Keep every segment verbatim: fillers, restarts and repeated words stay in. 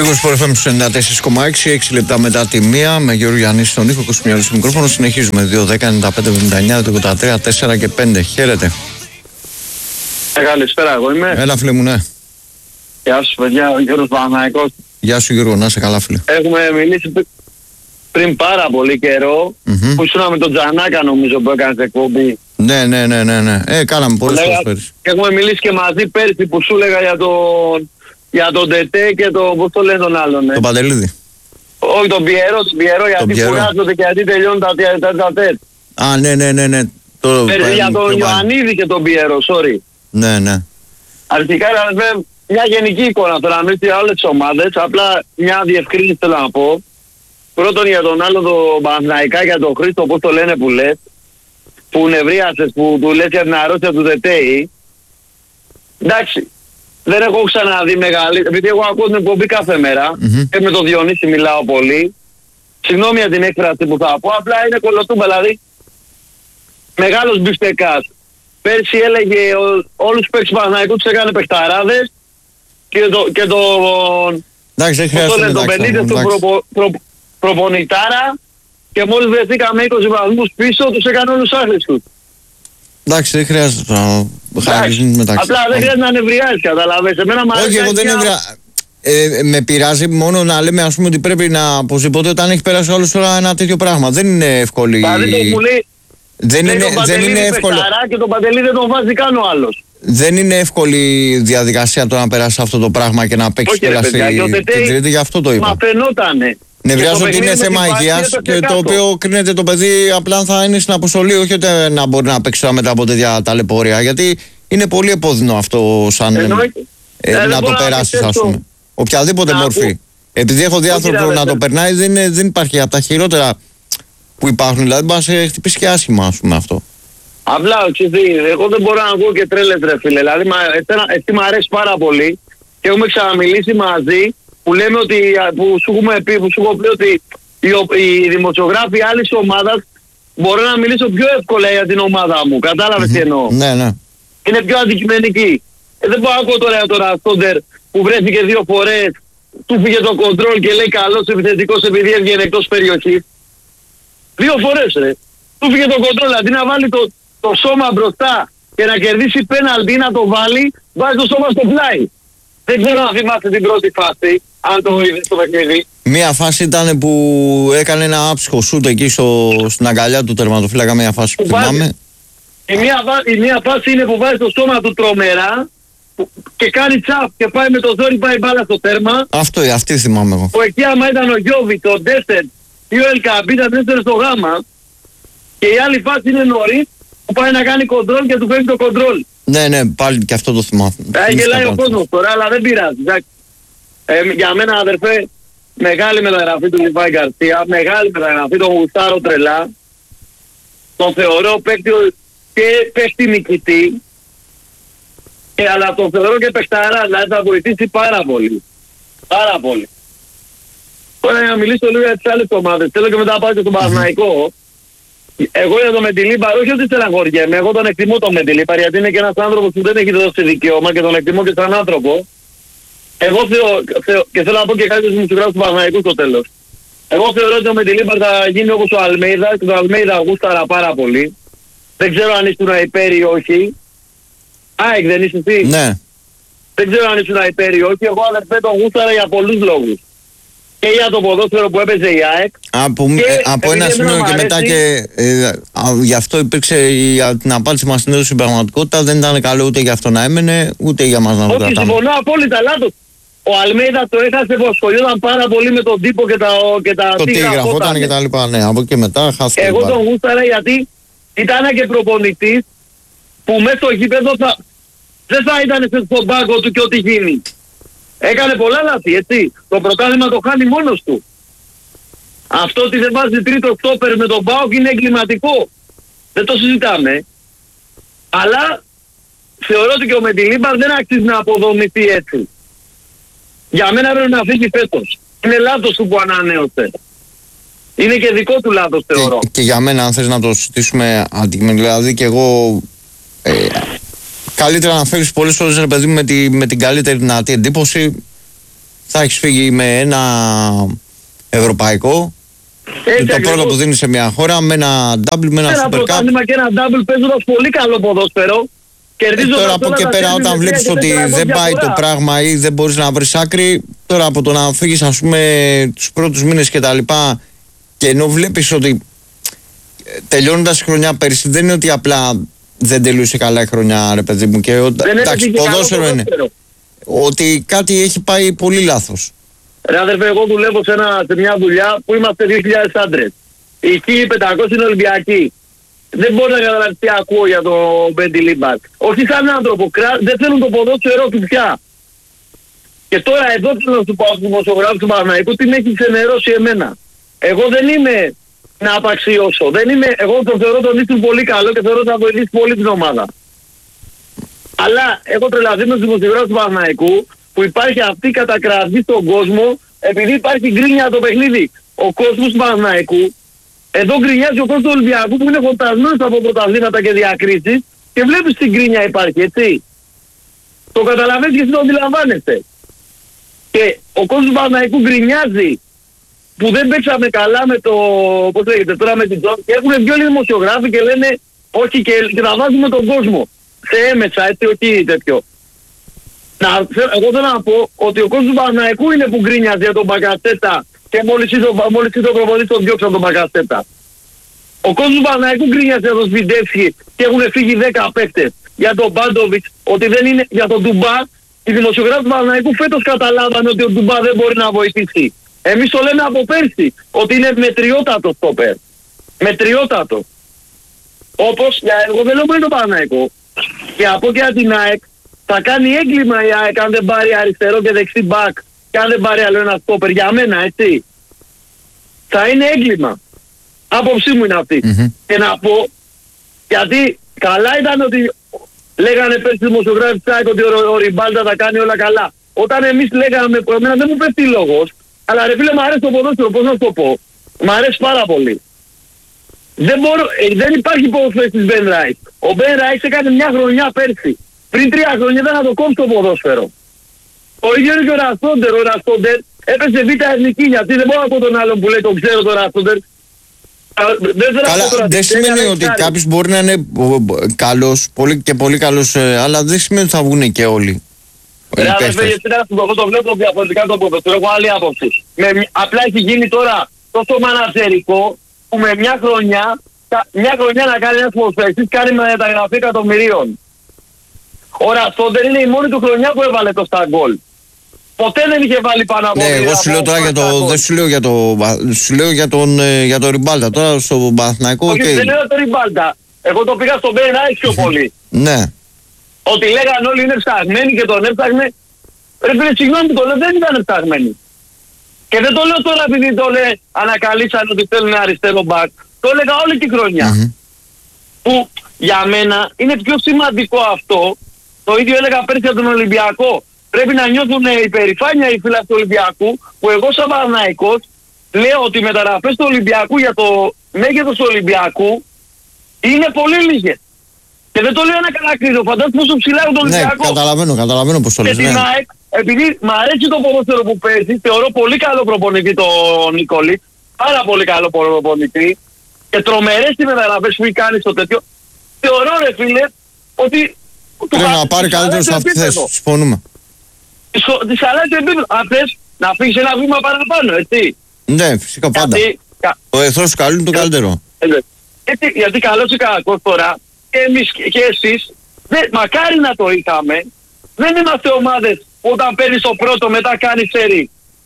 Μπήκος Sport εφ εμ στους ενενήντα τέσσερα κόμμα έξι, έξι λεπτά μετά τη μία, με Γιώργο Γιάννη στον ήχο, Κοσμιάλου στο μικρόφωνο. Συνεχίζουμε δύο δέκα ενενήντα πέντε εβδομήντα εννιά ογδόντα τρία τέσσερα και πέντε. Χαίρετε. Ε, καλησπέρα, εγώ είμαι. Έλα, φίλε μου, ναι. Γεια σου, παιδιά, ο Γιώργος Παναθηναϊκός. Γεια σου, Γιώργο, να είσαι καλά, φίλε. Έχουμε μιλήσει πριν πάρα πολύ καιρό, mm-hmm. που ήσουν με τον Τζανάκα, νομίζω, που έκανε εκπομπή. Ναι, ναι, ναι, ναι, ναι. Ε, κάναμε πολλές φορές πέρυσι. Έχουμε μιλήσει και μαζί πέρυσι που σου έλεγα για τον, για τον Τετέ και τον, πώς το λένε τον άλλον. Ε. Τον Παντελίδη. Όχι, τον Πιερό, τον Πιερό, γιατί κουράζονται και γιατί τελειώνουν τα τέτα. Α, ναι, ναι, ναι, ναι. Το, Πέρυσι για τον Ιωαννίδη και τον Πιερό, sorry. Ναι, ναι. Αρχικά ήταν μια γενική εικόνα, τώρα να μην για όλες τις ομάδες, απλά μια διευκρίνηση θέλω να πω. Πρώτον για τον άλλο τον Παναθηναϊκά, για τον Χρήστο, πώς το λένε που λες, που νευρίασες, που του λες για την αρρώστια του Δετέη. Εντάξει, δεν έχω ξαναδεί μεγάλη, επειδή εγώ ακούω την εκπομπή κάθε μέρα, mm-hmm. και με τον Διονύση μιλάω πολύ. Συγγνώμη για την έκφραση που θα πω, απλά είναι κολοτούμπα, δηλαδή μεγάλος μπιφτεκάς. Πέρσι έλεγε ο, όλους τους παίκτες του Παναθηναϊκού τους έκανε παιχταράδες και, το, και τον... Εντάξει, δεν χρειάζεται τον Πενίδες του προπο, προ, προπονητάρα και μόλις βρεθήκαμε είκοσι βαθμούς πίσω τους έκανε όλους άχρηστους. Εντάξει, δεν χρειάζεται να χαρακτηρίζουν μεταξύ. Απλά δεν χρειάζεται να νευριάζεις, καταλάβες. Εμένα μου αρέσει. Όχι, εγώ δεν νευριάζω. Ε, με πειράζει μόνο να λέμε, ας πούμε, ότι πρέπει να οπωσδήποτε όταν έχει περάσει όλος τώρα ένα τέτοιο πράγμα. Δεν είναι εύκολη. Δηλαδή το μου λέει, δεν είναι, δεν είναι εύκολο. Και τον Παντελή δεν τον βάζει καν ο άλλος. Δεν είναι εύκολη διαδικασία το να περάσει αυτό το πράγμα και να παίξει όλα στην Τρίτη, γι' αυτό το είπα. Μα φαινότανε. Νευριάζω ότι είναι θέμα υγείας και το οποίο κρίνεται το παιδί απλά θα είναι στην αποστολή, όχι ότι να μπορεί να παίξει μετά από τέτοια ταλαιπωρία. Γιατί είναι πολύ επώδυνο αυτό σαν ε, να το περάσει, ας πούμε. Οποιαδήποτε μορφή. Επειδή έχω δει άνθρωπο να το περνάει, δεν, δεν υπάρχει από τα χειρότερα που υπάρχουν. Δηλαδή, μπορεί να σε χτυπήσει και άσχημα, ας πούμε, αυτό. Απλά, εγώ δεν μπορώ να ακούω και τρέλες, ρε φίλε. Δηλαδή, εσύ μ' αρέσει πάρα πολύ και έχουμε ξαναμιλήσει μαζί που λέμε ότι, που σου έχουμε πει, που σου έχω πει ότι οι, οι δημοσιογράφοι άλλης ομάδας μπορώ να μιλήσω πιο εύκολα για την ομάδα μου. Κατάλαβες mm-hmm. τι εννοώ. Ναι, ναι. Είναι πιο αντικειμενική. Ε, δεν μπορώ να ακούω τώρα για τον Αστόντερ που βρέθηκε δύο φορές, του φύγε το κοντρόλ και λέει καλός επιθετικός επειδή έβγαινε εκτός περιοχής. Δύο φορές, ρε. Του φύγε το κοντρόλ, αντί να βάλει το, το σώμα μπροστά και να κερδίσει πέναλτι να το βάλει, βάζει το σώμα στο πλάι. Δεν ξέρω αν θυμάστε την πρώτη φάση, αν το είδες στο παιχνίδι. Μία φάση ήταν που έκανε ένα άψυχο σούτ εκεί στο, στην αγκαλιά του τερματοφύλακα, μία φάση που θυμάμαι. Η μία, η μία φάση είναι που βάζει το σώμα του τρομερά και κάνει τσαφ και πάει με το ζόρι, πάει μπάλα στο τέρμα. Αυτό, αυτή θυμάμαι εγώ. Που εκεί άμα ήταν ο Γιώβι, το Ντέστερ ή ο Ελκαμπή ήταν δεύτερο στο γάμα. Και η άλλη φάση είναι νωρίς που πάει να κάνει κοντρόλ και του φεύγει το κοντρόλ. Ναι, ναι, πάλι και αυτό το θυμάμαι. Ε, γελάει ο κόσμος τώρα, αλλά δεν πειράζει. Ε, για μένα, αδερφέ, μεγάλη μεταγραφή του Λιβάη Γκαρσία, μεγάλη μεταγραφή, τον γουστάρω τρελά. Τον θεωρώ παίκτη και παίκτη νικητή, και, αλλά τον θεωρώ και παιχταρά, δηλαδή θα βοηθήσει πάρα πολύ. Πάρα πολύ. Τώρα για να μιλήσω λίγο για τις άλλες ομάδες, θέλω και μετά να πάω και στον Παναθηναϊκό. Εγώ για τον Μεντιλίμπαρ, όχι ότι στεναχωριέμαι, εγώ τον εκτιμώ τον Μεντιλίμπαρ, γιατί είναι και ένας άνθρωπος που δεν έχει δώσει δικαίωμα και τον εκτιμώ και σαν άνθρωπο. Εγώ θεω, θεω, και θέλω να πω και κάτι στους δημοσιογράφους του Παναθηναϊκού στο τέλος. Εγώ θεωρώ ότι ο Μεντιλίμπαρ θα γίνει όπως ο Αλμέιδα και τον Αλμέιδα γούσταρα πάρα πολύ. Δεν ξέρω αν ήσουν υπέρ ή όχι. ΑΕΚ δεν είσαι εσύ. Ναι. Δεν ξέρω αν ήσουν υπέρ ή όχι. Εγώ αδερφέ τον γούσταρα για πολλούς λόγους. Και για το ποδόσφαιρο που έπαιζε η ΑΕΚ. Από, ε, από ένα σημείο και μετά και ε, α, γι' αυτό υπήρξε η, α, την απάντηση μας στην έδωση πραγματικότητα. Δεν ήταν καλό ούτε για αυτό να έμενε, ούτε για μας να το κρατάμε. Όχι, συμφωνώ απόλυτα, λάθος. Ο Αλμέιδα το έχασε που ασχολιόταν πάρα πολύ με τον τύπο και τα, και τα το τι γραφόταν και τα λοιπά. Ναι, από εκεί και μετά χάθηκε. Εγώ τον γούσταρα γιατί ήταν και προπονητής που μέσα στο γήπεδο θα, δεν θα ήταν στον πάγκο του και ό,τι γίνει. Έκανε πολλά λάθη, έτσι. Το πρωτάθλημα το χάνει μόνος του. Αυτό ότι δεν βάζει τρίτο στόπερ με τον ΠΑΟΚ είναι εγκληματικό. Δεν το συζητάμε. Αλλά θεωρώ ότι και ο Μεντιλίμπαρ δεν αξίζει να αποδομηθεί έτσι. Για μένα πρέπει να φύγει φέτος. Είναι λάθος του που ανανέωσε. Είναι και δικό του λάθος, θεωρώ. Και, και για μένα, αν θες να το συζητήσουμε αντικειμενικά, δηλαδή και εγώ ε, καλύτερα να φέρεις πολλές φορές, ρε παιδί, με, τη, με την καλύτερη δυνατή εντύπωση. θα έχεις φύγει με ένα ευρωπαϊκό. Έτσι, το πρώτο που δίνει σε μια χώρα, με ένα double, με ένα, ένα super cup. Ένα πρωτάθλημα και ένα double παίζοντας πολύ καλό ποδόσφαιρο. Ε, τώρα από εκεί πέρα, όταν βλέπεις ότι δεν πάει το πράγμα ή δεν μπορείς να βρεις άκρη, τώρα από το να φύγεις, ας πούμε, τους πρώτους μήνες και τα λοιπά, και ενώ βλέπεις ότι τελειώνοντας η χρονιά πέρυσι, δεν είναι ότι απλά δεν τελείωσε καλά η χρονιά, ρε παιδί μου, και όταν, εντάξει, ποδόσφαιρο είναι, ότι κάτι έχει πάει πολύ λάθος. Ρε αδερφέ, εγώ δουλεύω σε, ένα, σε μια δουλειά που είμαστε δύο χιλιάδες άντρες. Οι χίλιοι πεντακόσιοι είναι Ολυμπιακοί. Δεν μπορεί να καταλάβει τι ακούω για το Μπέντι Λίμπακ. Όχι σαν άνθρωπο, δεν θέλουν το ποδόσφαιρό του πια. Και τώρα εδώ θέλω να σου πω, ο δημοσιογράφος του Παναθηναϊκού τι με έχει ξενερώσει εμένα. Εγώ δεν είμαι να απαξιώσω. Δεν είμαι, εγώ τον θεωρώ τον Ίστρου πολύ καλό και θεωρώ ότι θα βοηθήσει πολύ την ομάδα. Αλλά έχω τρελαθεί με τους δημοσιογράφους του Παναθηναϊκού που υπάρχει αυτή η κατακραυγή στον κόσμο επειδή υπάρχει γκρίνια το παιχνίδι. Ο κόσμος του Παναθηναϊκού, εδώ γκρινιάζει ο κόσμος του Ολυμπιακού που είναι χορτασμένος από πρωταθλήματα και διακρίσεις και βλέπεις τι γκρίνια υπάρχει, έτσι. Το καταλαβαίνεις και εσύ το αντιλαμβάνεσαι. Και ο κόσμος του Παναθηναϊκού γκρινιάζει που δεν παίξαμε καλά με το, πώς λέγεται τώρα, με την Τζόκ, και έχουν βγει όλοι οι δημοσιογράφοι και λένε όχι και, και να βάζουμε τον κόσμο σε έμεσα, έτσι, όχι τέτοιο. Να, εγώ θέλω να πω ότι ο κόσμος του Παναθηναϊκού είναι που γκρίνιαζε για τον Μπακασέτα και μόλις ήρθε ο προπονητής τον διώξαν τον Μπακασέτα. Ο κόσμος του Παναθηναϊκού γκρίνιαζε για τον Σβιντεύσκι και έχουν φύγει δέκα παίκτες. Για τον Μπάντοβιτς, ότι δεν είναι για τον Ντουμπά. Οι δημοσιογράφοι του Παναθηναϊκού φέτος καταλάβανε ότι ο Ντουμπά δεν μπορεί να βοηθήσει. Εμείς το λέμε από πέρσι, ότι είναι μετριότατο στόπερ. Μετριότατο. Όπως, για, εγώ δεν λέω μόνο το Παναθηναϊκό. Και από και από την ΑΕΚ, θα κάνει έγκλημα η ΑΕΚ αν δεν πάρει αριστερό και δεξί μπακ και αν δεν πάρει άλλο ένα στόπερ. Για μένα, έτσι. Θα είναι έγκλημα. Άποψή μου είναι αυτή. Mm-hmm. Και να πω, γιατί καλά ήταν ότι λέγανε πέρσι οι δημοσιογράφοι της ΑΕΚ ότι ο, ο Ριμπάλτα θα κάνει όλα καλά. Όταν εμείς λέγαμε, εμένα δεν μου πέφτει λόγος, αλλά ρε φίλε, μου αρέσει το ποδόσφαιρο, πώς να σου το πω. Μ' αρέσει πάρα πολύ. Δεν, μπορώ, ε, δεν υπάρχει ποδοσφαιριστής Μπεν Ράις. Ο Μπεν Ράις έκανε μια χρονιά πέρσι. Πριν τρία χρόνια ήταν να το κόψει το ποδόσφαιρο. Ο ίδιος είναι και ο Ραστόντερ. Ο Ραστόντερ έπεσε β' εθνική, γιατί δεν μπορώ να πω τον άλλον που λέει τον ξέρω τον Ραστόντερ. Καλά, δεν σημαίνει ότι κάποιος μπορεί να είναι καλός πολύ, και πολύ καλός, αλλά δεν σημαίνει ότι θα βγουν και όλοι. Ρε αδερφέ, γιατί εγώ το βλέπω διαφορετικά το ποδόσφαιρο, έχω άλλη άποψη. Απλά έχει γίνει τώρα τόσο μανατζερικό που με μια χρονιά, μια χρονιά να κάνει ένας ποδοσφαιριστής κάνει μεταγραφή εκατομμυρίων. Ο Ραστόντερ είναι η μόνη του χρονιά που έβαλε το στα γκολ. Ποτέ δεν είχε βάλει πάνω από... Ναι, εγώ σου λέω τώρα για το... Δεν σου λέω για το... Σου λέω για τον, για τον Ριμπάλτα. Τώρα στο Παναθηναϊκό... Όχι, okay. Δεν λέω για τον Ριμπάλτα. Εγώ το πήγα στον Μπεν Ράις πιο πολύ. Ναι. Ότι λέγανε όλοι είναι ψαγμένοι και τον έψαγνε. Ρε φίλε, συγγνώμη το λέω, δεν ήταν ψαγμένοι. Και δεν το λέω τώρα επειδή το λέει ανακαλύψαν ότι θέλουν αριστερό μπακ. Το έλεγα όλη τη χρονιά. Mm-hmm. Που για μένα είναι πιο σημαντικό αυτό. Το ίδιο έλεγα πέρσι για τον Ολυμπιακό. Πρέπει να νιώθουν υπερηφάνεια οι φίλοι του Ολυμπιακού, που εγώ σαν Παναθηναϊκός λέω ότι οι μεταγραφές του Ολυμπιακού για το μέγεθος του Ολυμπιακού είναι πολύ λίγες. Και δεν το λέω να κατακρίνω, φαντάζομαι πόσο ψηλά είναι το Ολυμπιακό. Ναι, καταλαβαίνω, καταλαβαίνω πώς το λες. Και την ΑΕΚ, επειδή μ' αρέσει το ποδόσφαιρο που παίζει, θεωρώ πολύ καλό προπονητή τον Νικόλη, πάρα πολύ καλό προπονητή, και τρομερές τις μεταγραφές που έχει κάνει στο τέτοιο, θεωρώ ρε φίλε ότι... Πρέπει να πάρει καλύτερο σε αυτή τη θέση, συμφωνούμε. Της αλλάζει επίπεδο. Αν θες να φύγεις ένα βήμα παραπάνω, έτσι. Ναι, φυσικά πάντα. Γιατί... Ο εχθρός του καλού είναι το καλύτερο. Έτσι, γιατί καλός ή κακός τώρα, και εμείς και εσείς, δεν, μακάρι να το είχαμε, δεν είμαστε ομάδες που όταν παίρνεις το πρώτο μετά κάνεις σερί.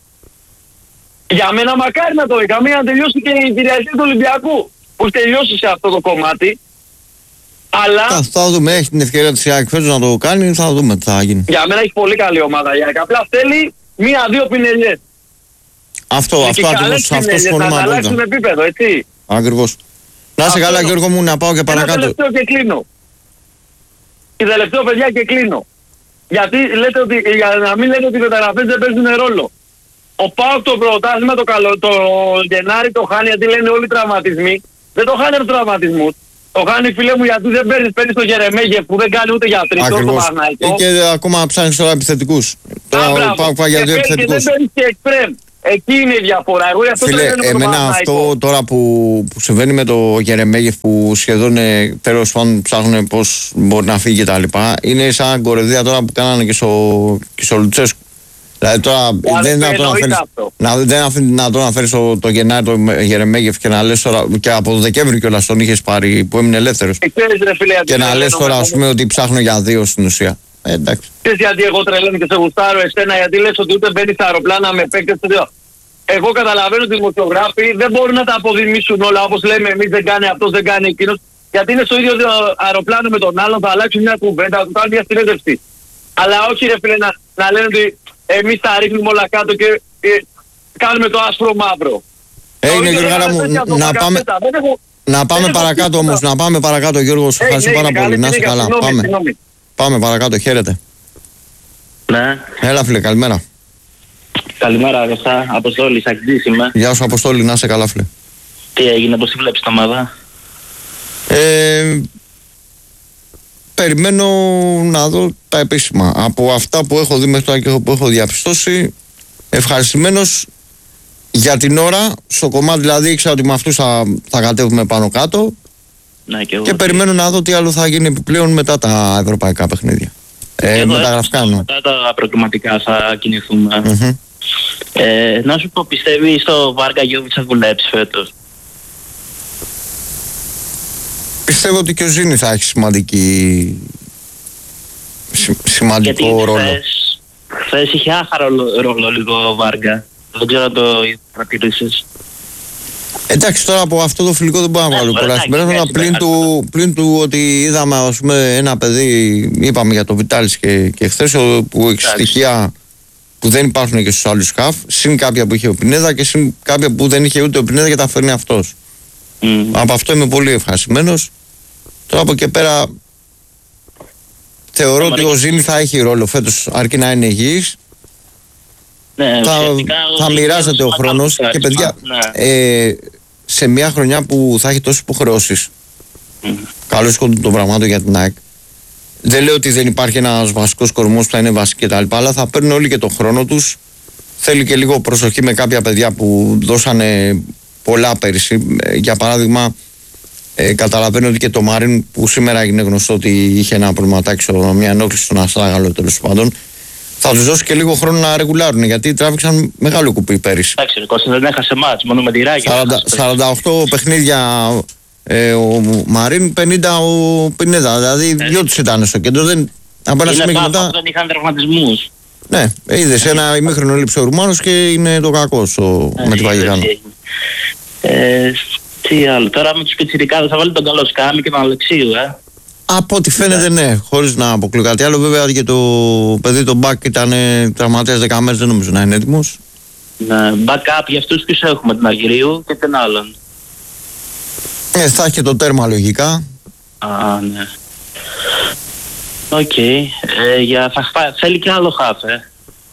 Για μένα μακάρι να το είχαμε για να τελειώσει και η κυριαρχία του Ολυμπιακού, που τελειώσει σε αυτό το κομμάτι. Αλλά... Θα, θα δούμε, έχει την ευκαιρία της ΑΕΚ φέτος να το κάνει, θα δούμε τι θα γίνει. Για μένα έχει πολύ καλή ομάδα η ΑΕΚ, απλά θέλει μία-δύο πινελιές. Αυτό, και αυτό ακριβώς, αυτό συμφωνούμε. Να αλλάξουν επίπεδο, έτσι. Ακριβώς. Να είσαι καλά Γιώργο μου, να πάω και παρακάτω. Και τελευταίο και κλείνω. Και τελευταίο παιδιά και κλείνω. Γιατί λέτε ότι, για να μην λέτε ότι οι μεταγραφές δεν παίζουν ρόλο. Ο ΠΑΟΚ το πρωτάθλημα το, καλό, το Γενάρη το χάνει, γιατί λένε όλοι οι τραυματισμοί. Δεν το χάνει από τραυματισμούς. Το χάνει, φίλε μου, γιατί δεν παίρνεις, παίρνεις το Γερεμέγεφ που δεν κάνει ούτε για τρίτο. Ακριβώς. Και ακόμα ψάχνεις τώρα επιθετικούς. Τώρα πάω πάει για δύο επιθετικούς. Δεν παίρνεις και εξτρέμ. Εκεί είναι η διαφορά. Εγώ γι' αυτό Φίλε, εμένα αυτό τώρα που, που συμβαίνει με το Γερεμέγεφ που σχεδόν ε, τέλος πάντων ψάχνουν πώς μπορεί να φύγει και τα λοιπά, είναι σαν κορεδία τώρα που κάνανε και στο, και στο Λουτσέσκου. Δηλαδή τώρα Ά, δεν είναι δυνατόν να φέρεις το, το Γενάρη το Γερεμέγεφ και να λες τώρα, και από το Δεκέμβριο κιόλας τον είχες πάρει που έμεινε ελεύθερος, ε, ρε, φίλε, και να λες τώρα ας πούμε ότι ψάχνω για δύο στην ουσία. Ε, εντάξει. Ξέρεις γιατί εγώ τρελαίνω και σε γουστάρω εσένα, γιατί λες ότι ούτε μπαίνεις στα αεροπλάνα με παίκτες του δύο. Εγώ καταλαβαίνω ότι οι δημοσιογράφοι δεν μπορούν να τα αποδημήσουν όλα όπως λέμε εμείς, δεν κάνει αυτός, δεν κάνει εκείνος, γιατί είναι στο ίδιο αεροπλάνο με τον άλλον, θα αλλάξουν μια κουβέντα, θα κάνουν μια συνέντευξη. Αλλά όχι, ρε φίλε, να, να λένε ότι εμείς τα ρίχνουμε όλα κάτω και, και κάνουμε το άσπρο μαύρο. Έγινε, Γιώργαρα μου, να πάμε, έχω, να πάμε παρακάτω όμως, να πάμε παρακάτω, Γιώργο, σου ευχαριστώ πάρα πολύ, να είσαι καλά. Συγνώμη, πάμε. Συγνώμη. Πάμε παρακάτω, χαίρετε. Ναι. Έλα φίλε, καλημέρα. Καλημέρα, Αγωστά. Αποστόλη, Σακτής είμαι. Γεια σου, Αποστόλη, να είσαι καλά, φίλε. Τι έγινε, πώς τη βλέπεις τα ομάδα? Ε, περιμένω να δω τα επίσημα. Από αυτά που έχω δει μέχρι τώρα και που έχω διαπιστώσει, ευχαριστημένος για την ώρα. Στο κομμάτι δηλαδή ήξερα ότι με αυτούς θα, θα κατέβουμε πάνω κάτω. Ναι, και, εγώ και περιμένω να δω τι άλλο θα γίνει επιπλέον μετά τα ευρωπαϊκά παιχνίδια. Ε, μεταγραφικά εννοώ. Μετά τα προκριματικά θα κινηθούμε. Mm-hmm. Ε, να σου πω, πιστεύεις στο Βάργα Γιόβιτς θα δουλέψει φέτος? Πιστεύω ότι και ο Ζήνη θα έχει σημαντική... Σι, σημαντικό γιατί ρόλο. Γιατί χθες είχε άχαρο ρόλο λίγο ο Βάργα. Δεν ξέρω αν το παρατηρήσεις. Εντάξει, τώρα από αυτό το φιλικό δεν μπορώ να βγάλω πολλά συμπεράσματα. Πλην, πλην του ότι είδαμε ας πούμε, ένα παιδί, είπαμε για το Βιτάλης και, και χθες, που έχει στοιχεία που δεν υπάρχουν και στους άλλους χαφ, συν κάποια που είχε ο Πινέδα και συν κάποια που δεν είχε ούτε ο Πινέδα και τα φέρνει αυτός. Mm. Από αυτό είμαι πολύ ευχαριστημένος. Τώρα από εκεί πέρα θεωρώ ότι ο Ζήνη θα έχει ρόλο φέτος, αρκεί να είναι υγιής. Ναι, θα, θα μοιράζεται ο χρόνος και παιδιά, ναι. ε, σε μια χρονιά που θα έχει τόσες υποχρεώσεις, mm. καλώς των πραγμάτων για την ΑΕΚ, δεν λέω ότι δεν υπάρχει ένας βασικός κορμός που θα είναι βασική κτλ, αλλά θα παίρνουν όλοι και τον χρόνο τους. Θέλει και λίγο προσοχή με κάποια παιδιά που δώσανε πολλά πέρυσι. Για παράδειγμα, ε, καταλαβαίνω ότι και το Μάριν, που σήμερα έγινε γνωστό ότι είχε ένα προβληματάκι, μια ενόχληση στον Αστράγαλο τέλος πάντων, θα τους δώσει και λίγο χρόνο να ρεγουλάρουν, γιατί τράβηξαν μεγάλο κουπί πέρυσι. Εντάξει, ο Κώστας δεν έχασε μάτς, μόνο με τη Ράγη. σαράντα οκτώ παιχνίδια ε, ο Μαρίν, πενήντα ο Πινέδα, δηλαδή ε, δυο τους ήταν στο κέντρο. Δεν, είναι μετά... δεν είχαν τραυματισμούς. Ναι, είδες ένα ημίχρονο λείψε ο Ρουμάνος και είναι το κακός ο, ε, με τη Βαγικάνο. Ε, τι άλλο, τώρα με τους πιτσιρικάδες θα βάλει τον καλό Σκάμι και τον Αλεξίου, ε. Από ό,τι φαίνεται ναι, ναι, χωρίς να αποκλείω κάτι άλλο. Βέβαια και το παιδί το Μπακ ήταν τραυματίας δέκα μέρες, δεν νομίζω να είναι έτοιμος. Ναι, backup για αυτούς ποιους έχουμε, τον Αργυρίου και τον άλλον. Ε, θα έχει και το τέρμα λογικά. Α, ναι. Οκ. Okay. Ε, για, θα, θέλει και άλλο χαφ, ε.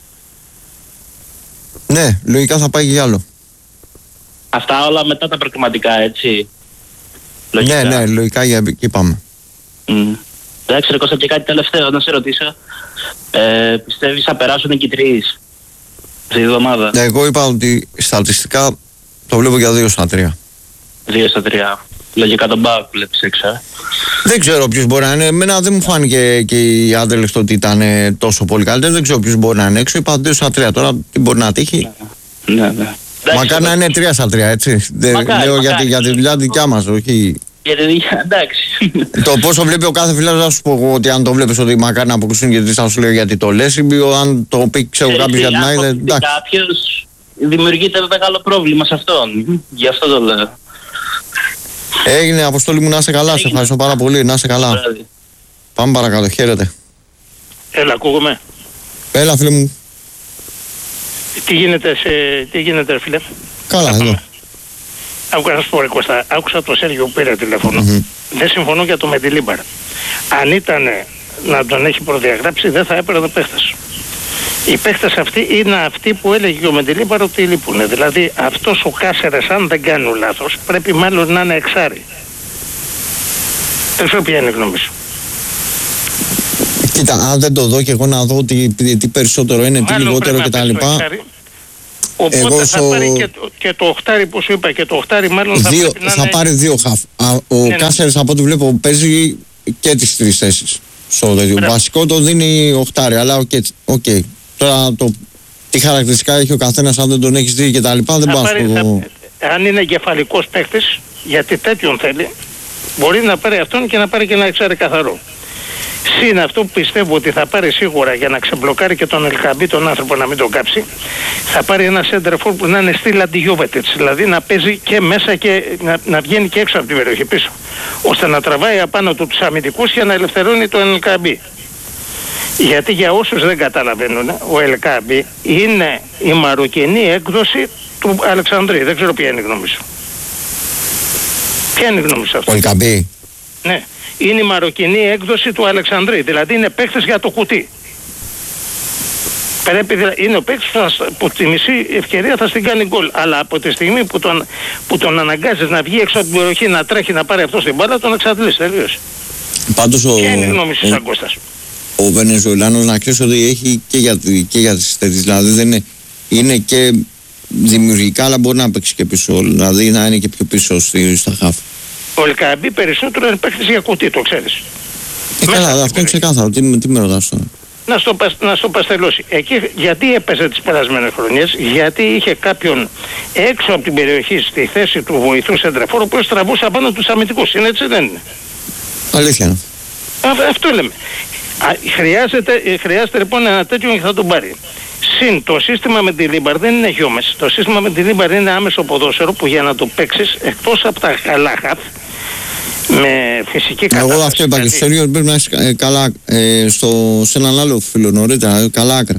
Ναι, λογικά θα πάει και για άλλο. Αυτά όλα μετά τα προκριματικά, έτσι. Λογικά. Ναι, ναι, λογικά για εκεί πάμε. Mm. Εντάξει, ρε Κώστα, και κάτι τελευταίο να σε ρωτήσω. Ε, πιστεύεις θα περάσουν και οι τρεις αυτή τη εβδομάδα? Ναι, εγώ είπα ότι στατιστικά το βλέπω για δύο στα τρία. Δύο στα τρία. Λογικά τον Μπάουκ βλέπεις έξω, ε. Δεν ξέρω ποιος μπορεί να είναι. Εμένα δεν μου φάνηκε και η Άντελεξ ότι ήταν τόσο πολύ καλύτερο. Δεν ξέρω ποιος μπορεί να είναι έξω. Είπα δύο στα τρία. Τώρα τι μπορεί να τύχει. Ναι, ναι. ναι. Μακάρι να είναι τρία στα τρία, έτσι. Δεν λέω για, για τη δουλειά δικιά μας, όχι. Για τη δουλειά, εντάξει. Το πόσο βλέπει ο κάθε φιλάδος, θα σου πω ότι αν το βλέπεις ότι μακάρι να αποκλειστούν και τι θα σου λέω γιατί το λες, ή αν το πει ξέρω κάποιος για την άλλη. Αν κάποιος δημιουργείται μεγάλο πρόβλημα σε αυτόν. Γι' αυτό το λέω. Έγινε, Αποστόλη μου, να είσαι καλά. Σε ευχαριστώ πάρα πολύ. Να είσαι καλά. Βράδυ. Πάμε παρακάτω. Χαίρετε. Έλα, ακούγομαι. Έλα, φίλε μου. Τι γίνεται, σε... τι γίνεται, φίλε? Καλά, εδώ. Άκουσα να σου πω, ρε Κώστα, άκουσα το Σέργιο που πήρε τηλέφωνο. Mm-hmm. Δεν συμφωνώ για το Μεντιλίμπαρ. Αν ήταν να τον έχει προδιαγράψει, δεν θα έπαιρνε παίχτες. Οι παίχτες αυτοί είναι αυτοί που έλεγε και ο Μεντιλίμπαρ ότι λείπουν. Δηλαδή αυτός ο Κάσερες, αν δεν κάνω λάθος, πρέπει μάλλον να είναι εξάρι. Δεν ξέρω ποια είναι η γνώμη σου. Κοίτα, αν δεν το δω και εγώ να δω τι, τι περισσότερο είναι, τι λιγότερο κτλ. Οπότε εγώ θα στο... πάρει και το, και το οχτάρι που σου είπα, και το οχτάρι μάλλον θα δύο, πρέπει να θα είναι... πάρει δύο χαφ. Ο ναι, Κάσερς, από ό,τι βλέπω, παίζει και τις τρεις θέσεις. Στο βασικό το δίνει οχτάρι, αλλά οκ. Okay, okay. Τώρα το, τι χαρακτηριστικά έχει ο καθένας, αν δεν τον έχεις δει και τα λοιπά, δεν πάω στο... Αν είναι εγκεφαλικός παίκτης, γιατί τέτοιον θέλει, μπορεί να πάρει αυτόν και να πάρει και ένα εξάρι καθαρό. Συν αυτό που πιστεύω ότι θα πάρει σίγουρα για να ξεμπλοκάρει και τον Ελκαμπή, τον άνθρωπο, να μην τον κάψει, θα πάρει ένα σέντερφορ που να είναι στυλ αντιγιόβετετς, δηλαδή να παίζει και μέσα και να, να βγαίνει και έξω από την περιοχή πίσω, ώστε να τραβάει απάνω του τους αμυντικούς και να ελευθερώνει τον Ελκαμπή. Γιατί για όσους δεν καταλαβαίνουν, ο Ελκαμπή είναι η μαροκινή έκδοση του Αλεξανδρή. Δεν ξέρω ποια είναι η γνώμη σου. Ποια είναι η γνώμη σου αυτό? Ο Ελκαμπή. Ναι. Είναι η μαροκινή έκδοση του Αλεξανδρή. Δηλαδή είναι παίκτης για το κουτί. Πρέπει, είναι ο παίκτης που τη μισή ευκαιρία θα στην κάνει γκολ. Αλλά από τη στιγμή που τον, που τον αναγκάζεις να βγει έξω από την περιοχή, να τρέχει να πάρει αυτό στην μπάλα, τον εξαντλείς τελείως. Πάντως ο... Ποια είναι η γνώμη σου, σαν Κώστας? Ο Βενεζουελάνος, να ξέρεις ότι έχει και για, και για τις θέσεις. Δηλαδή δεν είναι, είναι και δημιουργικά, αλλά μπορεί να παίξει και πίσω. Δηλαδή να είναι και πιο πίσω στη, στα χαφ. Ο Ελκαμπή περισσότερο είναι παίκτης για κουτί, το ξέρεις. Ε, καλά, αυτό είναι ξεκάθαρο. Τι, τι με ρωτάς τώρα? Να στο, να στο παστελώσει. Εκεί γιατί έπαιζε τις περασμένες χρονιές? Γιατί είχε κάποιον έξω από την περιοχή στη θέση του βοηθού σεντρεφόρου που τραβούσε απάνω τους αμυντικούς. Είναι έτσι, δεν είναι? Αλήθεια. Α, αυτό λέμε. Α, χρειάζεται, χρειάζεται λοιπόν ένα τέτοιο και θα τον πάρει. Συν το σύστημα με τη Λίμπαρ δεν είναι γιόμες. Το σύστημα με τη Λίμπαρ είναι άμεσο ποδόσφαιρο που για να το παίξεις, εκτός από τα καλά χαφ, με φυσική κατάσταση. Εγώ αυτό είπα και στο ίδιο πρέπει να έχεις ε, καλά, ε, στο, σε έναν άλλο φίλο νωρίτερα, καλά άκρα.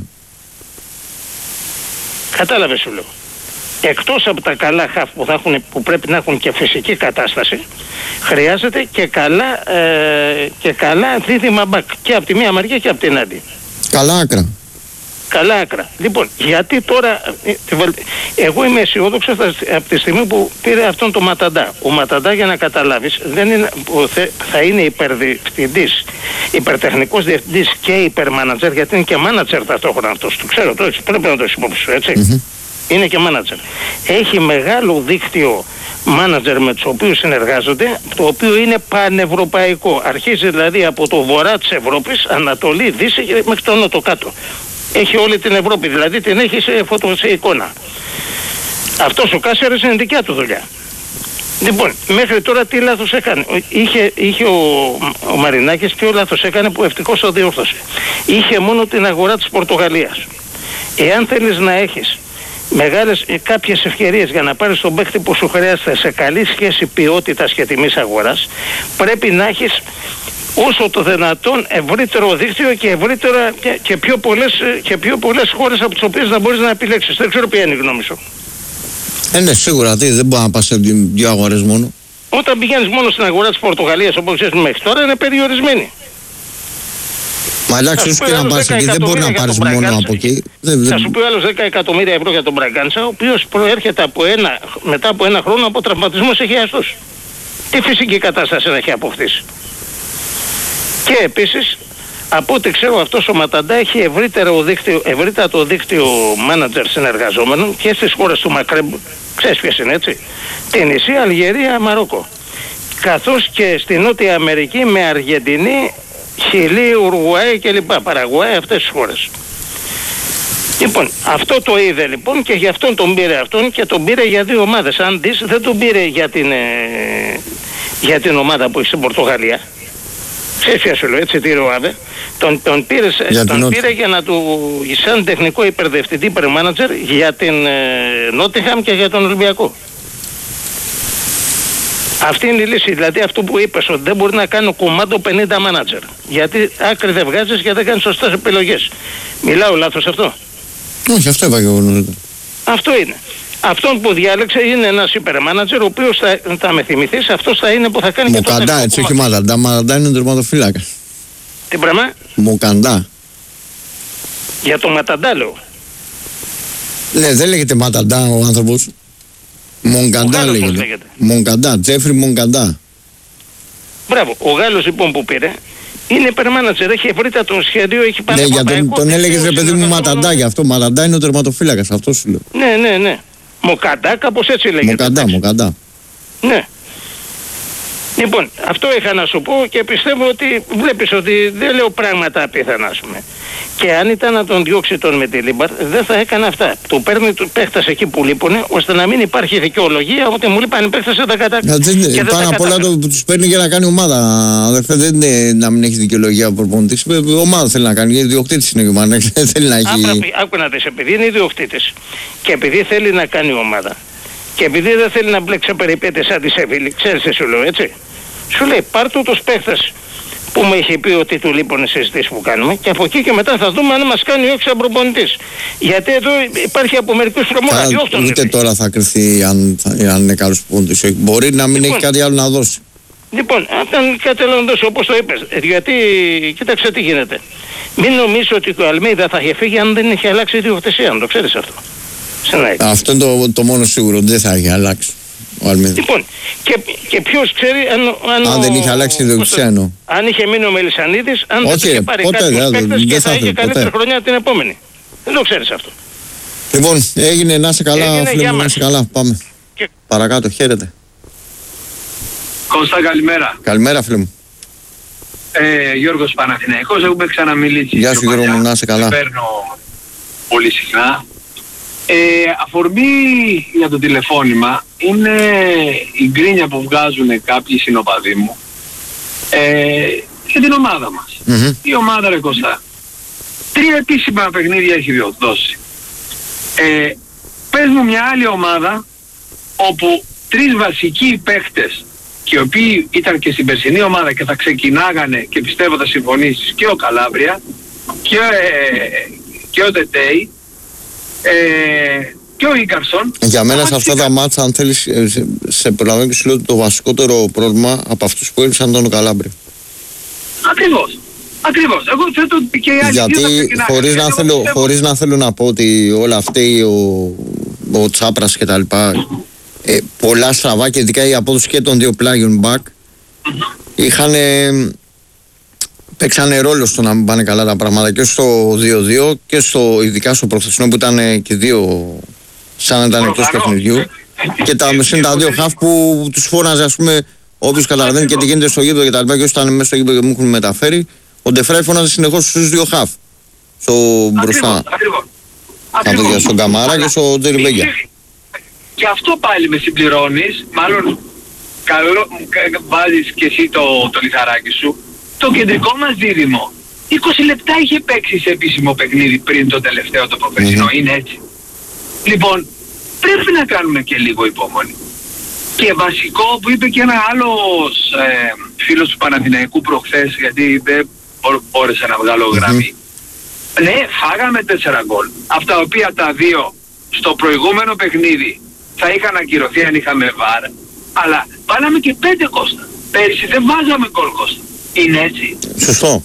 Κατάλαβες σου λέω. Εκτός από τα καλά χαφ που, θα έχουν, που πρέπει να έχουν και φυσική κατάσταση, χρειάζεται και καλά, ε, και καλά δίδυμα μπακ. Και από τη μία μεριά και από την άλλη. Καλά άκρα. Καλά άκρα. Λοιπόν, γιατί τώρα, εγώ είμαι αισιόδοξος από τη στιγμή που πήρε αυτόν τον Ματαντά. Ο Ματαντά, για να καταλάβεις, δεν είναι, θα είναι υπερδιευθυντής, υπερτεχνικός διευθυντής και υπερμάνατζερ, γιατί είναι και μάνατζερ ταυτόχρονα αυτός. Το ξέρω, το, πρέπει να το υπόψη, έτσι. Mm-hmm. Είναι και μάνατζερ. Έχει μεγάλο δίκτυο μάνατζερ με τους οποίους συνεργάζονται, το οποίο είναι πανευρωπαϊκό. Αρχίζει δηλαδή από το βορρά της Ευρώπης, Ανατολή, Δύση και μέχρι το νότο κάτω. Έχει όλη την Ευρώπη, δηλαδή την έχει σε φωτο, σε εικόνα. Αυτός ο Κάσερς είναι δικιά του δουλειά. Λοιπόν, μέχρι τώρα τι λάθος έκανε? Είχε, είχε ο, ο Μαρινάκης ποιο λάθος έκανε που ευτυχώς το διόρθωσε? Είχε μόνο την αγορά της Πορτογαλίας. Εάν θέλεις να έχεις μεγάλες κάποιες ευκαιρίες για να πάρεις τον παίκτη που σου χρειάζεται σε καλή σχέση ποιότητας και τιμής αγοράς, πρέπει να έχεις όσο το δυνατόν ευρύτερο δίκτυο και ευρύτερα και, και, πιο πολλές, και πιο πολλές χώρες από τις οποίες να μπορείς να επιλέξεις. Δεν ξέρω ποια είναι η γνώμη σου. Ε, ναι, σίγουρα. Τι, δεν μπορεί να πας σε δύο αγορές μόνο. Όταν πηγαίνεις μόνο στην αγορά της Πορτογαλίας, όπως ξέρεις μέχρι τώρα, είναι περιορισμένη. Μα εντάξει, όσο και να πας εκεί, δεν μπορεί να πάρεις μόνο από εκεί. Θα σου πει άλλος δέκα εκατομμύρια ευρώ για τον Μπραγκάντσα, ο οποίος προέρχεται από ένα, μετά από ένα χρόνο από τραυματισμό σε χιαστούς. Τι φυσική κατάσταση να έχει αποκτήσει? Και επίσης, από ό,τι ξέρω, αυτός ο Ματαντά έχει ευρύτερο δίκτυο, ευρύτατο δίκτυο μάνατζερ συνεργαζόμενων και στις χώρες του Μακρέμπ, ξέρεις ποιες είναι, έτσι, Τινησί, Αλγερία, Μαρόκο, καθώς και στη Νότια Αμερική με Αργεντινή, Χιλή, Ουρουγουάη κλπ. Παραγουάη, αυτές τις χώρες. Λοιπόν, αυτό το είδε λοιπόν και γι' αυτόν τον πήρε αυτόν και τον πήρε για δύο ομάδες. Αν δεις, δεν τον πήρε για την, ε, για την ομάδα που έχει στην Πορτογαλία. Ξέρεις ποια σου λέω, έτσι τι ροάδε. Τον, τον, πήρε, για, τον πήρε για να του, σαν τεχνικό υπερδευτητή, υπερμάνατζερ για την ε, Νότιχαμ και για τον Ολυμπιακό. Αυτή είναι η λύση. Δηλαδή αυτό που είπες, ότι δεν μπορεί να κάνω κομμάτο πενήντα μάνατζερ. Γιατί άκρη δεν βγάζεις και δεν κάνεις σωστές επιλογές. Μιλάω λάθος αυτό? Όχι, αυτό είπα και εγώ νωρίτερα. Αυτό είναι. Αυτόν που διάλεξε είναι ένας υπερμάνατζερ, ο οποίος θα, θα με θυμηθείς, αυτός θα είναι που θα κάνει Μοκαντά, και το έτσι, όχι Ματαντά. Ματαντά είναι τερματοφύλακα. Τι πράγμα? Μοκαντά. Για το Ματαντά λέω. Ναι, δεν λέγεται Ματαντά ο άνθρωπος. Μονκαντά λέγεται. λέγεται. Μονκαντά, Τζέφρι Μονκαντά. Μπράβο. Ο Γάλλος λοιπόν που πήρε είναι υπερμάνατζερ, έχει ευρύτατο σχέδιο, έχει πάει. Ναι, για τον, τον έλεγες ρε παιδί μου Ματαντά, γι' αυτό. Ματαντά είναι ο τερματοφύλακας, αυτό σου λέω. Ναι, ναι, ναι. Μοκαντά, κάπως έτσι λέγεται. Μοκαντά, Μοκαντά. Ναι. Λοιπόν, αυτό είχα να σου πω και πιστεύω ότι βλέπεις ότι δεν λέω πράγματα απίθανα, ας πούμε. Και αν ήταν να τον διώξει τον Μεντιλίμπαρ, δεν θα έκανε αυτά. Του παίρνει του παίχτες εκεί που λείπουνε, ώστε να μην υπάρχει δικαιολογία ότι μου λείπαν οι παίχτες δεν τα κατάφερε. Πάνω απ' όλα το, τους παίρνει για να κάνει ομάδα. Αδερφέ, δεν είναι να μην έχει δικαιολογία ο προπονητής. Ομάδα θέλει να κάνει, γιατί ιδιοκτήτης είναι ο Μάνεκ. Θέλει να έχει. Άκου να δεις, επειδή είναι ιδιοκτήτης και επειδή θέλει να κάνει ομάδα και επειδή δεν θέλει να μπλέξει σε περιπέτειες σαν τη Σεβίλη, ξέρεις τι σου λέω, έτσι. Σου λέει πάρ' του τους παίχτες που με είχε πει ότι του λείπουν οι συζητήσεις που κάνουμε και από εκεί και μετά θα δούμε αν μας κάνει όχι σαν προπονητής. Γιατί εδώ υπάρχει από μερικούς προμόνες διώχτων. Ούτε τώρα θα κρυφθεί αν, αν είναι καλός προπονητής. Μπορεί να μην λοιπόν, έχει κάτι άλλο να δώσει. Λοιπόν, αν κάτι άλλο να δώσει όπως το είπες. Γιατί, κοίταξε τι γίνεται. Μην νομίζεις ότι ο Αλμέιδα θα είχε φύγει αν δεν είχε αλλάξει η ιδιοκτησία, αν το ξέρεις αυτό. Αυτό είναι το, το μόνο σίγουρο, δεν θα είχε αλλάξει. Λοιπόν, και, και ποιος ξέρει αν, αν, αν δεν είχε αλλάξει η ιδιοκτησία εννοώ. Αν είχε μείνει ο Μελισσανίδης, αν δεν είχε πάρει κάποιους παίκτες και θα είχε καλύτερη χρονιά την επόμενη. Δεν το ξέρεις αυτό. Λοιπόν, έγινε, να είσαι καλά, έγινε, φίλε μου, να είσαι καλά. Πάμε. Και... Παρακάτω, χαίρετε. Κώστα, καλημέρα. Καλημέρα, φίλε μου. Ε, Γιώργος Παναθηναϊκός, έχουμε ξαναμιλήσει. Γεια σου Γιώργο μου, να είσαι καλά. Παίρνω πολύ συχνά. Ε, αφορμή για το τηλεφώνημα είναι η γκρίνια που βγάζουν κάποιοι συνοπαδοί μου ε, για την ομάδα μας. Mm-hmm. Η ομάδα ρε Κώστα, τρία επίσημα παιχνίδια έχει δώσει. Ε, πες μου μια άλλη ομάδα όπου τρεις βασικοί παίχτες και οι οποίοι ήταν και στην περσινή ομάδα και θα ξεκινάγανε και πιστεύω θα συμφωνήσεις και ο Καλάβρια και, ε, και ο Τετέι Ε, και ο Ίκαρσον. Για μένα σε αυτά τα μάτσα, αν θέλεις, σε, σε προλαβαίνω και σου λέω ότι το βασικότερο πρόβλημα από αυτούς που έλειψαν ήταν ο Καλάμπρη. Ακριβώς. Ακριβώς. Εγώ θέτω και οι άλλοι. Γιατί χωρίς να, θέλω, πιστεύω... χωρίς να θέλω να πω ότι όλα αυτοί ο, ο Τσάπρας και τα λοιπά ε, πολλά στραβά και ειδικά η απόδοση και των δύο πλάγιων back είχαν παίξανε ρόλο στο να μην πάνε καλά τα πράγματα και στο δύο δύο και στο, ειδικά στο προχθεσινό που ήταν και δύο σαν να ήταν εκτός παιχνιδιού και τα μεσήν τα δύο χαφ που τους φώναζε ας πούμε όποιος καταλαβαίνει και τι γίνεται στο γήπεδο και τα λοιπά και όσοι ήταν μέσα στο γήπεδο και μου έχουν μεταφέρει ο Ντεφράι φώναζε συνεχώς στους δύο χαφ στο μπροστά ακριβώς στον Καμάρα και στο Τζεριμπέγια. Και αυτό πάλι με συμπληρώνεις, μάλλον καλό, βάζεις και εσύ το, το λιθαράκι σου. Το κεντρικό μας δίδυμο είκοσι λεπτά είχε παίξει σε επίσημο παιχνίδι πριν το τελευταίο το προπερσινό, mm-hmm. είναι έτσι. Λοιπόν, πρέπει να κάνουμε και λίγο υπομονή. Και βασικό που είπε και ένα άλλος ε, φίλος του Παναθηναϊκού προχθές, γιατί δεν μπόρεσα να βγάλω γραμμή. Mm-hmm. Ναι, φάγαμε τέσσερα γκολ. Από τα οποία τα δύο στο προηγούμενο παιχνίδι θα είχαν ακυρωθεί αν είχαμε βαρ. Αλλά βάλαμε και πέντε Κώστα. Πέρυσι δεν βάζαμε γκολ Κώστα. Είναι έτσι. Σωστό.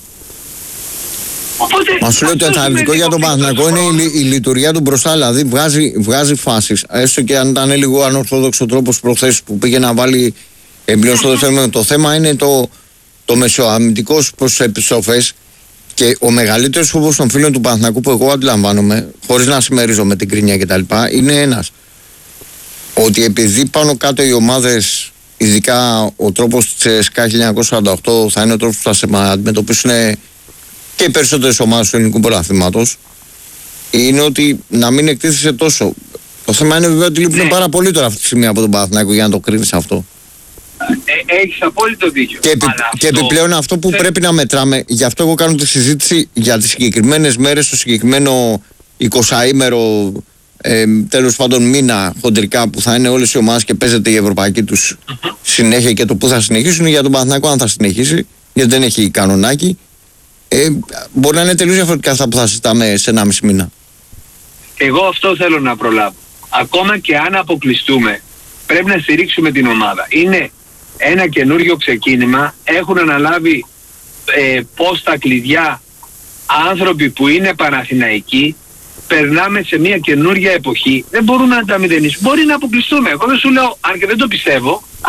Οπότε, μα σου λέω ότι το αρνητικό για τον Παναθηναϊκό είναι η, η λειτουργία του μπροστά. Δηλαδή βγάζει, βγάζει φάσεις. Έστω και αν ήταν λίγο ανορθόδοξο τρόπος προχθές που πήγε να βάλει εμπλέον στο δεύτερο. Το θέμα είναι το, το μεσοαμυντικός προς τις επιστροφές. Και ο μεγαλύτερος φόβος των φίλων του Παναθηναϊκού που εγώ αντιλαμβάνομαι, χωρίς να συμμερίζομαι την κρίνια κτλ., είναι ένας. Ότι επειδή πάνω κάτω οι ομάδες, ειδικά ο τρόπος της ΣΚΑ χίλια εννιακόσια σαράντα οκτώ θα είναι ο τρόπος που θα σε αντιμετωπίσουν και οι περισσότερες ομάδες του ελληνικού πρωταθλήματος, είναι ότι να μην εκτίθεσαι τόσο. Το θέμα είναι βέβαια ότι λείπουν πάρα πολύ τώρα αυτή τη στιγμή από τον Παναθηναϊκό για να το κρίνεις αυτό. Ε, έχεις απόλυτο δίκιο. Και, επι, και αυτό... επιπλέον αυτό που Θε... πρέπει να μετράμε, γι' αυτό εγώ κάνω τη συζήτηση για τις συγκεκριμένες μέρες, το συγκεκριμένο εικοσαήμερο, ε, τέλος πάντων μήνα χοντρικά που θα είναι όλες οι ομάδες και παίζεται η ευρωπαϊκή τους mm-hmm. συνέχεια και το που θα συνεχίσουν. Για τον Παναθηναϊκό αν θα συνεχίσει, γιατί δεν έχει κανονάκι, ε, μπορεί να είναι τελείως διαφορετικά αυτά που θα συζητάμε σε ένα μισή μήνα. Εγώ αυτό θέλω να προλάβω. Ακόμα και αν αποκλειστούμε, πρέπει να στηρίξουμε την ομάδα. Είναι ένα καινούριο ξεκίνημα, έχουν αναλάβει ε, πόστα κλειδιά άνθρωποι που είναι Παναθηναϊκοί, περνάμε σε μια καινούρια εποχή, δεν μπορούμε να τα μηδενίσουμε. Μπορεί να αποκλειστούμε, εγώ δεν σου λέω, αν και δεν το πιστεύω, αλλά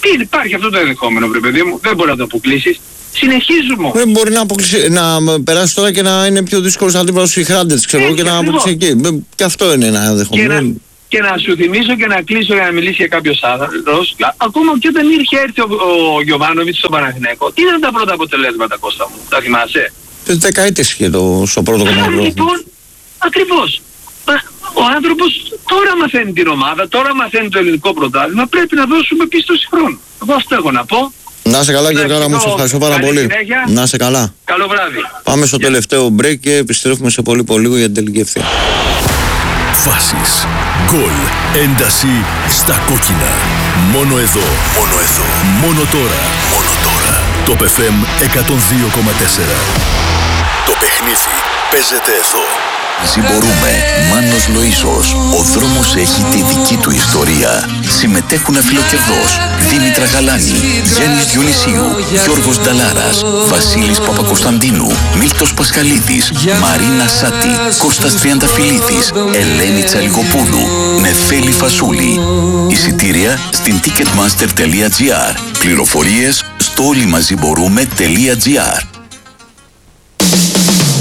Τι υπάρχει αυτό το ενδεχόμενο, βρε παιδί μου, δεν μπορεί να το αποκλείσεις. Συνεχίζουμε. Δεν μπορεί να, αποκλείσει, να περάσει τώρα και να είναι πιο δύσκολο αντίπαλος οι Χράντες, ξέρω εγώ, και να αποκλείσει εκεί. Και αυτό είναι ένα ενδεχόμενο. Και, και να σου θυμίσω και να κλείσω για να μιλήσει για κάποιος άλλος. Ακόμα και όταν ήρθε έρθει ο, ο Γιοβάνοβιτς στον Παναθηναϊκό, τι ήταν τα πρώτα αποτελέσματα, Κώστα μου, τα θυμάσαι? Δεκαετίες είχε το, στο πρώτο κομμάτι. Λοιπόν, ακριβώς. Ο άνθρωπος τώρα μαθαίνει την ομάδα, τώρα μαθαίνει το ελληνικό πρωτάθλημα, πρέπει να δώσουμε πίστοση χρόνου. Εγώ αυτό έχω να πω. Να είσαι καλά, κύριε Κάραμο, σε ευχαριστώ πάρα πολύ. Συνέχεια. Να είσαι καλά. Καλό βράδυ. Πάμε στο yeah. τελευταίο break και επιστρέφουμε σε πολύ πολύ λίγο για την τελική ευθεία. Φάσεις, γκολ, ένταση στα κόκκινα. Μόνο εδώ, μόνο εδώ, μόνο τώρα, μόνο τώρα. Το εφ εμ εκατόν δύο κόμμα τέσσερα. Το παιχνίδι παίζεται εδώ. Συμπορούμε. Μάνος Λοΐσος. Ο δρόμος έχει τη δική του ιστορία. Συμμετέχουν αφιλοκερδός Δήμητρα Γαλάνη, Γιάννης Διονυσίου, Γιώργος Νταλάρας, Βασίλης Παπακοσταντίνου, Μίλτος Πασχαλίδης, Μαρίνα Σάτη, Κώστας Τριανταφυλλίδης, Ελένη Τσαλικοπούλου, Νεφέλη Φασούλη. Εισιτήρια στην ticketmaster τελεία τζι άρ. Πληροφορίες στο όλοιμαζιμπορούμε τελεία τζι άρ.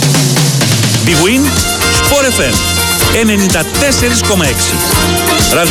Big Win, Sport εφ εμ ενενήντα τέσσερα κόμμα έξι.